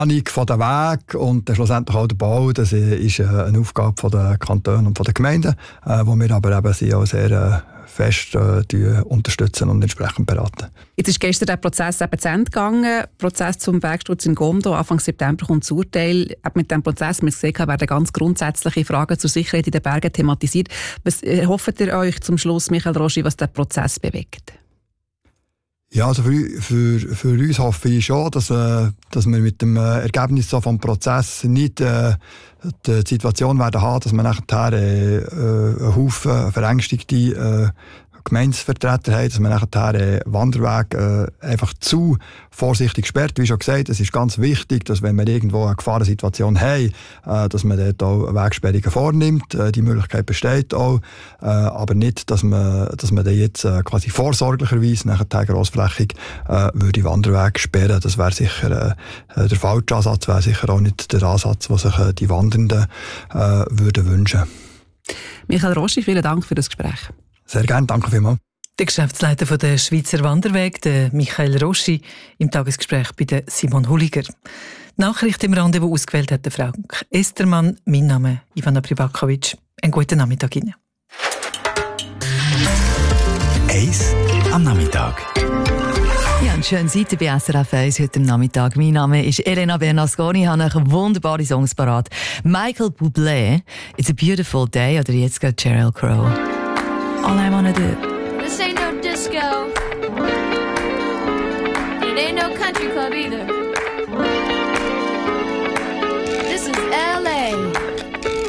Die Planung der Wege und schlussendlich auch der Bau, das ist eine Aufgabe der Kantone und der Gemeinden, wo wir aber eben sie auch sehr fest unterstützen und entsprechend beraten. Jetzt ist gestern der Prozess eben zu Ende gegangen. Der Prozess zum Wegsturz in Gondo. Anfang September kommt das Urteil. Mit diesem Prozess, wie wir gesehen haben, werden ganz grundsätzliche Fragen zur Sicherheit in den Bergen thematisiert. Was hofft ihr euch zum Schluss, Michael Roschi, was der Prozess bewegt? Ja, also für uns hoffe ich schon, dass wir mit dem Ergebnis so vom Prozess nicht die Situation werden haben, dass wir nachher einen Haufen verängstigte Gemeindevertreter haben, dass man nachher Wanderweg einfach zu vorsichtig sperrt. Wie schon gesagt, es ist ganz wichtig, dass wenn wir irgendwo eine Gefahrensituation haben, dass man dort auch Wegsperrungen vornimmt. Die Möglichkeit besteht auch, aber nicht, dass man dann jetzt quasi vorsorglicherweise nachher grossflächig würde Wanderweg sperren. Das wäre sicher der falsche Ansatz, wäre sicher auch nicht der Ansatz, den sich die Wandernden würden wünschen. Michael Roschi, vielen Dank für das Gespräch. Sehr gerne, danke vielmals. Der Geschäftsleiter von der Schweizer Wanderweg, der Michael Roschi, im Tagesgespräch bei der Simon Hulliger. Die Nachricht im Rendezvous ausgewählt hat der Frank Estermann. Mein Name ist Ivana Pribakovic. Einen guten Nachmittag Ihnen. Eis am Nachmittag. Ja, eine schöne Seite bei SRF 1 heute am Nachmittag. Mein Name ist Elena Bernasconi. Ich habe euch wunderbare Songs parat. Michael Bublé, It's a Beautiful Day, oder jetzt geht Sheryl Crow. All I Wanna Do. This ain't no disco. It ain't no country club either. This is LA.